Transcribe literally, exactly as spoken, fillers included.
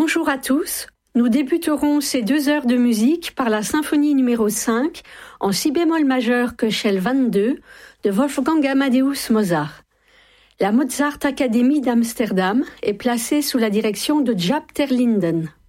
Bonjour à tous. Nous débuterons ces deux heures de musique par la symphonie numéro cinq en si bémol majeur Köchel vingt-deux de Wolfgang Amadeus Mozart. La Mozart Academy d'Amsterdam est placée sous la direction de Jaap ter Linden.